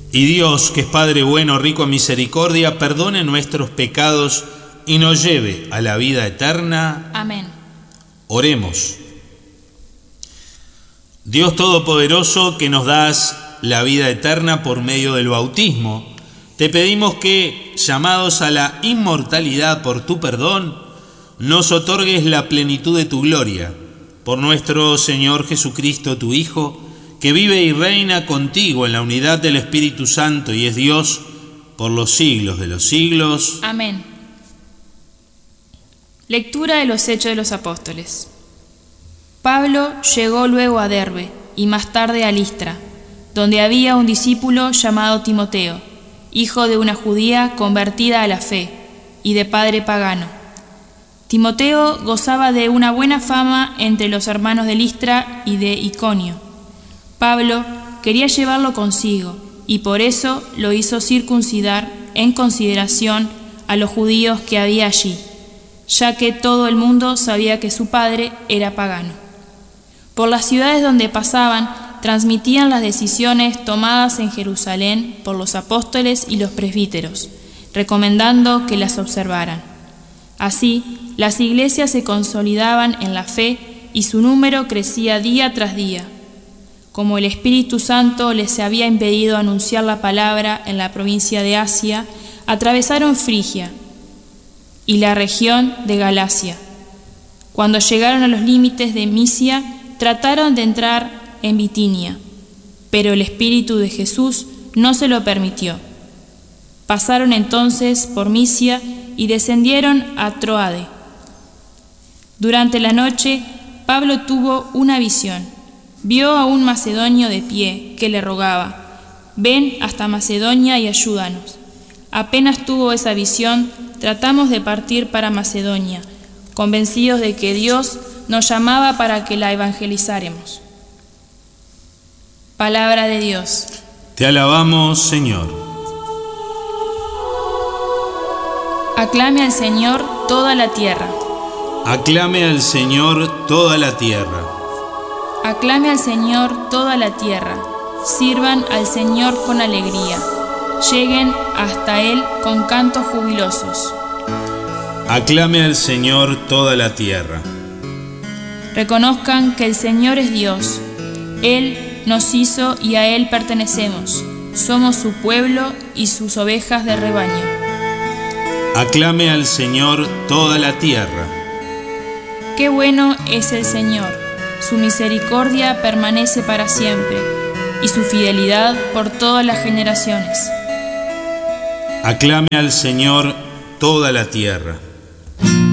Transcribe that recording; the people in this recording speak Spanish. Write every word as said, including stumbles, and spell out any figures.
Y Dios, que es Padre bueno, rico en misericordia, perdone nuestros pecados y nos lleve a la vida eterna. Amén. Oremos. Dios Todopoderoso, que nos das la vida eterna por medio del bautismo, te pedimos que, llamados a la inmortalidad por tu perdón, nos otorgues la plenitud de tu gloria. Por nuestro Señor Jesucristo, tu Hijo, que vive y reina contigo en la unidad del Espíritu Santo y es Dios por los siglos de los siglos. Amén. Lectura de los Hechos de los Apóstoles. Pablo llegó luego a Derbe y más tarde a Listra, donde había un discípulo llamado Timoteo, hijo de una judía convertida a la fe y de padre pagano. Timoteo gozaba de una buena fama entre los hermanos de Listra y de Iconio. Pablo quería llevarlo consigo y por eso lo hizo circuncidar en consideración a los judíos que había allí, ya que todo el mundo sabía que su padre era pagano. Por las ciudades donde pasaban, transmitían las decisiones tomadas en Jerusalén por los apóstoles y los presbíteros, recomendando que las observaran. Así, las iglesias se consolidaban en la fe y su número crecía día tras día. Como el Espíritu Santo les había impedido anunciar la palabra en la provincia de Asia, atravesaron Frigia y la región de Galacia. Cuando llegaron a los límites de Misia, trataron de entrar en Bitinia, pero el Espíritu de Jesús no se lo permitió. Pasaron entonces por Misia y descendieron a Troade. Durante la noche, Pablo tuvo una visión. Vio a un macedonio de pie que le rogaba: ven hasta Macedonia y ayúdanos. Apenas tuvo esa visión, tratamos de partir para Macedonia, convencidos de que Dios nos llamaba para que la evangelizáramos. Palabra de Dios. Te alabamos, Señor. Aclame al Señor toda la tierra. Aclame al Señor toda la tierra. Aclame al Señor toda la tierra. Sirvan al Señor con alegría. Lleguen hasta Él con cantos jubilosos. Aclame al Señor toda la tierra. Reconozcan que el Señor es Dios. Él nos hizo y a Él pertenecemos. Somos su pueblo y sus ovejas de rebaño. Aclame al Señor toda la tierra. Qué bueno es el Señor. Su misericordia permanece para siempre y su fidelidad por todas las generaciones. Aclame al Señor toda la tierra.